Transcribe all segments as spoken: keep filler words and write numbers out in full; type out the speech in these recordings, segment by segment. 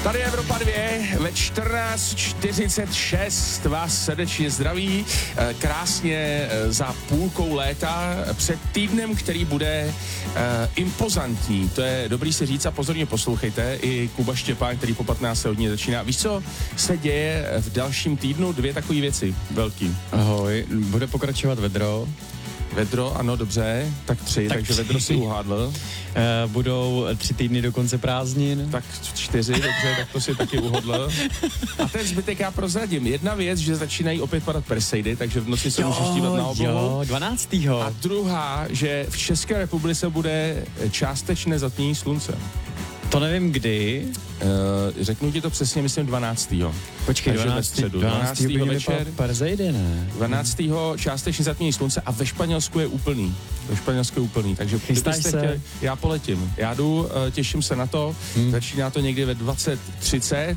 Tady je Evropa dvě ve čtrnáct čtyřicet šest vás srdečně zdraví, krásně za půlkou léta, před týdnem, který bude uh, impozantní. To je dobrý si říct a pozorně poslouchejte. I Kuba Štěpán, který po patnácté hodině začíná. Víš, co se děje v dalším týdnu? Dvě takové věci velký. Ahoj, bude pokračovat vedro. Vedro, ano, dobře, tak tři, tak takže tři. Vedro si uhádl. Uh, budou tři týdny do konce prázdnin. Tak čtyři, dobře, tak to si taky uhodl. A ten zbytek já prozradím. Jedna věc, že začínají opět padat Perseidy, takže v noci se můžeš dívat na oblohu. Jo, dvanáctého A druhá, že v České republice bude částečné zatmění slunce. To nevím kdy. Uh, řeknu ti to přesně, myslím dvanáctého Počkej, dvanáctého dvanáctého večer. Perseidy, ne? dvanáctého částečně zatmění slunce a ve Španělsku je úplný. Ve Španělsku je úplný, takže chystáš se? Chtěli, já poletím. Já jdu, uh, těším se na to. Hmm. Začíná to někdy ve dvacet třicet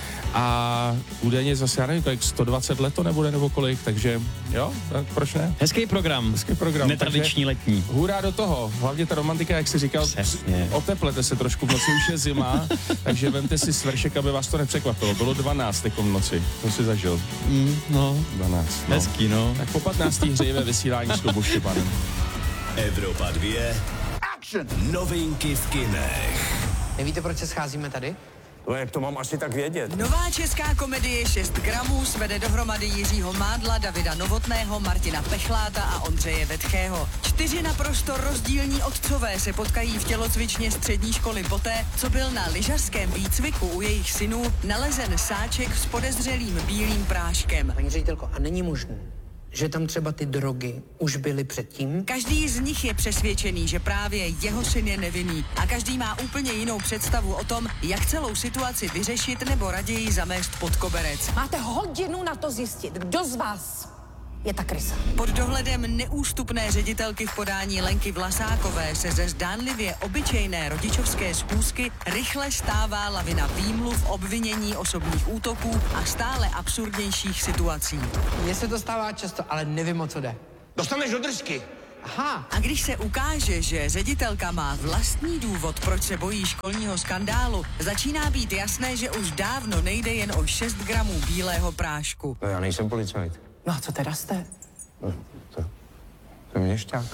a údajně zase, já nevím, kolik, sto dvacet let to nebude, nebo kolik, takže jo, tak proč ne? Hezký program. Hezký program. Netradiční letní. Hurá do toho. Hlavně ta romantika, jak jsi říkal, přesně. Oteplete se trošku, v noci už je zima, takže vemte si svršek, aby vás to nepřekvapilo. Bylo dvanáct v noci, to si zažil. Mm, no. dvanáct. No. Hezký, no. Tak po patnácté hřejivé vysílání s Kubou Štěpánem. Evropa dvě. Action! Novinky v kinech. Nevíte, proč se scházíme tady? No, jak to mám asi tak vědět? Nová česká komedie šest gramů svede dohromady Jiřího Mádla, Davida Novotného, Martina Pechláta a Ondřeje Vetchého. Čtyři naprosto rozdílní otcové se potkají v tělocvičně střední školy poté, co byl na lyžařském výcviku u jejich synů nalezen sáček s podezřelým bílým práškem. Paní ředitelko, a není možné, že tam třeba ty drogy už byly předtím? Každý z nich je přesvědčený, že právě jeho syn je nevinný a každý má úplně jinou představu o tom, jak celou situaci vyřešit nebo raději zamést pod koberec. Máte hodinu na to zjistit, kdo z vás je ta krysa. Pod dohledem neústupné ředitelky v podání Lenky Vlasákové se ze zdánlivě obyčejné rodičovské schůzky rychle stává lavina výmluv, obvinění, osobních útoků a stále absurdnějších situací. Mně se to stává často, ale nevím, o co jde. Dostaneš do držky. Aha. A když se ukáže, že ředitelka má vlastní důvod, proč se bojí školního skandálu, začíná být jasné, že už dávno nejde jen o šest gramů bílého prášku. No, já nejsem policajt. No a co teda jste? No, to, to je měšťák.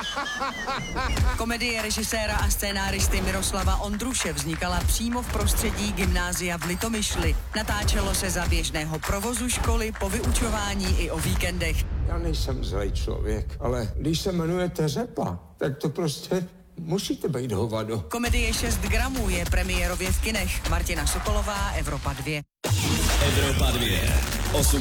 Komedie režiséra a scénáristy Miroslava Ondruše vznikala přímo v prostředí gymnázia v Litomyšli. Natáčelo se za běžného provozu školy, po vyučování i o víkendech. Já nejsem zlej člověk, ale když se jmenujete Řepa, tak to prostě musíte být hovado. Komedie šest gramů je premiérově v kinech. Martina Sokolová, Evropa dvě. Evropa dvě. osm